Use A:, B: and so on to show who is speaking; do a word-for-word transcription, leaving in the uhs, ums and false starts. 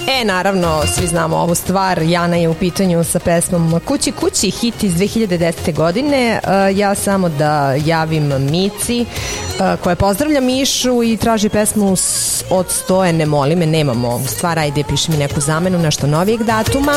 A: E, naravno, svi znamo ovu stvar. Jana je u pitanju sa pesmom Kući kući, hit iz dve hiljade desete. godine. Ja samo da javim Mici, koja pozdravlja Mišu i traži pesmu od Stoje Ne moli me. Nemamo stvar, ajde piši mi neku zamenu, nešto novijeg datuma.